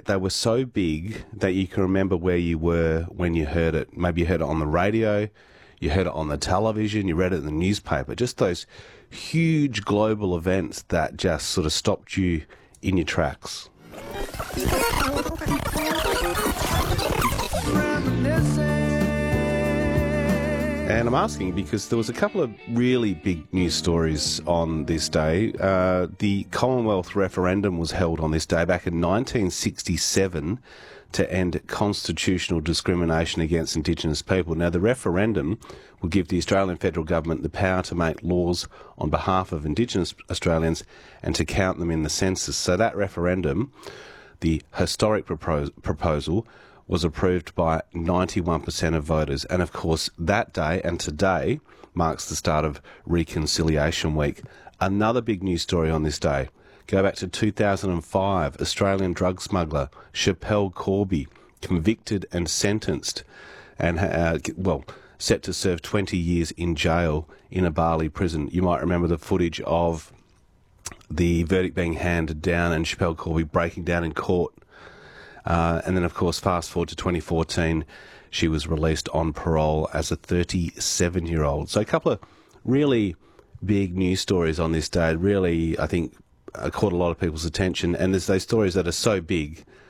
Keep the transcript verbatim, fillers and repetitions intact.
they were so big that you can remember where you were when you heard it. Maybe you heard it on the radio, you heard it on the television, you read it in the newspaper. Just those huge global events that just sort of stopped you in your tracks. And I'm asking because there was a couple of really big news stories on this day. Uh, the Commonwealth referendum was held on this day back in nineteen sixty-seven to end constitutional discrimination against Indigenous people. Now, the referendum will give the Australian federal government the power to make laws on behalf of Indigenous Australians and to count them in the census. So that referendum, the historic propos- proposal, was approved by ninety-one percent of voters. And of course, that day and today marks the start of Reconciliation Week. Another big news story on this day. Go back to two thousand five, Australian drug smuggler Schapelle Corby, convicted and sentenced, and, uh, well, set to serve twenty years in jail in a Bali prison. You might remember the footage of the verdict being handed down and Schapelle Corby breaking down in court. Uh, and then, of course, fast forward to twenty fourteen, she was released on parole as a thirty-seven-year-old. So a couple of really big news stories on this day. Really, I think, uh, caught a lot of people's attention. And there's those stories that are so big